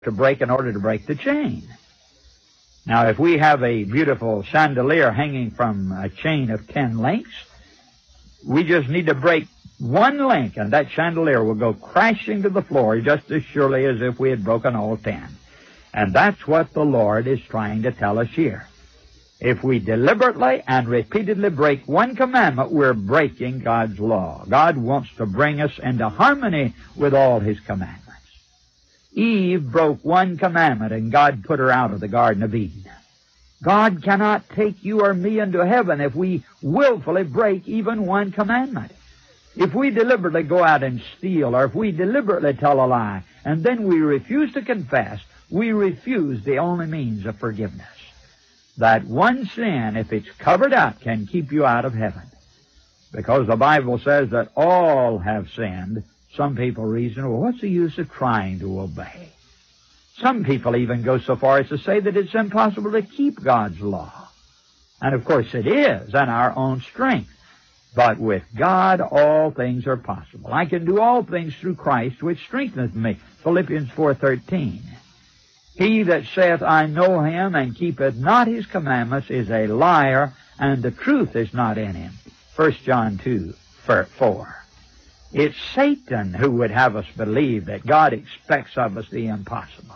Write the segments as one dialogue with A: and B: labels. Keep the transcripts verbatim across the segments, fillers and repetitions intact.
A: to break in order to break the chain. Now, if we have a beautiful chandelier hanging from a chain of ten links, we just need to break one link, and that chandelier will go crashing to the floor just as surely as if we had broken all ten. And that's what the Lord is trying to tell us here. If we deliberately and repeatedly break one commandment, we're breaking God's law. God wants to bring us into harmony with all His commandments. Eve broke one commandment, and God put her out of the Garden of Eden. God cannot take you or me into heaven if we willfully break even one commandment. If we deliberately go out and steal, or if we deliberately tell a lie, and then we refuse to confess, we refuse the only means of forgiveness. That one sin, if it's covered up, can keep you out of heaven. Because the Bible says that all have sinned. Some people reason, well, what's the use of trying to obey? Some people even go so far as to say that it's impossible to keep God's law. And of course it is, in our own strength. But with God all things are possible. I can do all things through Christ, which strengtheneth me. Philippians four thirteen. He that saith, I know Him, and keepeth not His commandments, is a liar, and the truth is not in him. First John two four. It's Satan who would have us believe that God expects of us the impossible.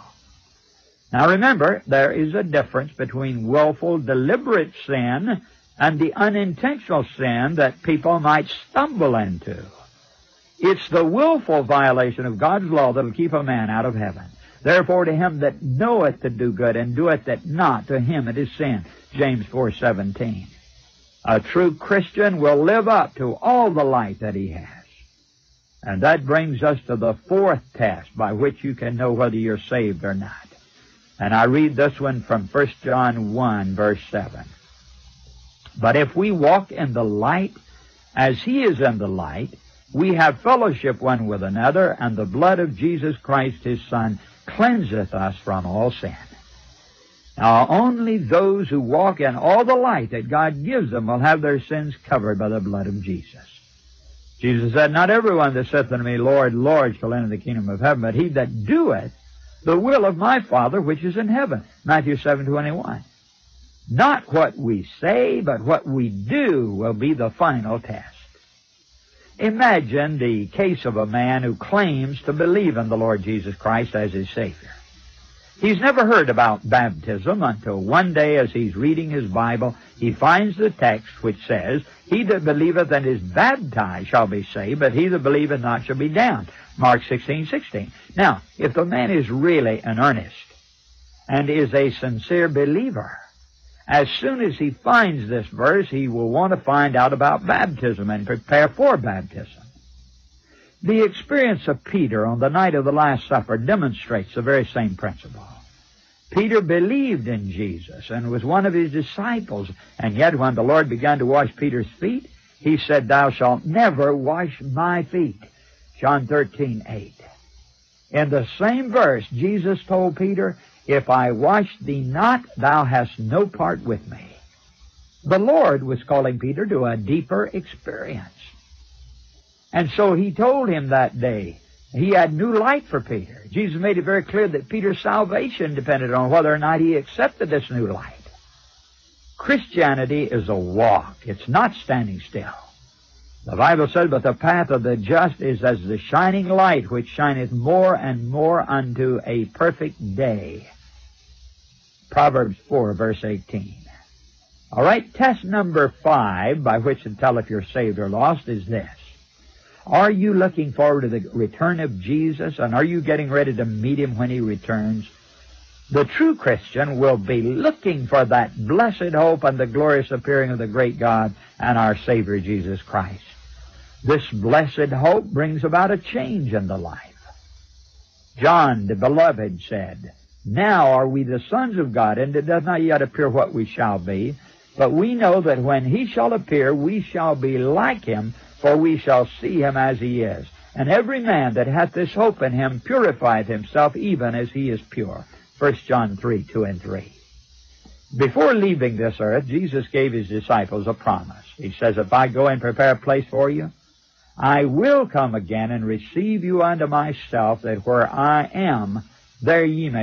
A: Now remember, there is a difference between willful, deliberate sin and the unintentional sin that people might stumble into. It's the willful violation of God's law that will keep a man out of heaven. Therefore, to him that knoweth to do good and doeth it not, to him it is sin. James four seventeen. A true Christian will live up to all the light that he has. And that brings us to the fourth test by which you can know whether you're saved or not. And I read this one from First John one, verse seven. But if we walk in the light, as He is in the light, we have fellowship one with another, and the blood of Jesus Christ, His Son, cleanseth us from all sin. Now, only those who walk in all the light that God gives them will have their sins covered by the blood of Jesus. Jesus said, not everyone that saith unto me, Lord, Lord, shall enter the kingdom of heaven, but he that doeth the will of my Father which is in heaven. Matthew seven twenty-one. Not what we say, but what we do will be the final test. Imagine the case of a man who claims to believe in the Lord Jesus Christ as his Savior. He's never heard about baptism until one day as he's reading his Bible, he finds the text which says, He that believeth and is baptized shall be saved, but he that believeth not shall be damned. Mark sixteen sixteen. Now, if the man is really in earnest and is a sincere believer, as soon as he finds this verse, he will want to find out about baptism and prepare for baptism. The experience of Peter on the night of the Last Supper demonstrates the very same principle. Peter believed in Jesus and was one of His disciples, and yet when the Lord began to wash Peter's feet, He said, Thou shalt never wash my feet. John thirteen eight. In the same verse, Jesus told Peter, If I wash thee not, thou hast no part with me. The Lord was calling Peter to a deeper experience. And so He told him that day, He had new light for Peter. Jesus made it very clear that Peter's salvation depended on whether or not he accepted this new light. Christianity is a walk. It's not standing still. The Bible says, But the path of the just is as the shining light, which shineth more and more unto a perfect day. Proverbs four, verse eighteen. All right, test number five, by which to tell if you're saved or lost, is this. Are you looking forward to the return of Jesus, and are you getting ready to meet Him when He returns? The true Christian will be looking for that blessed hope and the glorious appearing of the great God and our Savior Jesus Christ. This blessed hope brings about a change in the life. John, the beloved, said, Now are we the sons of God, and it does not yet appear what we shall be, but we know that when He shall appear, we shall be like Him, for we shall see Him as He is. And every man that hath this hope in Him purifieth himself even as He is pure. First John three, two and three. Before leaving this earth, Jesus gave His disciples a promise. He says, If I go and prepare a place for you, I will come again and receive you unto myself, that where I am, there ye may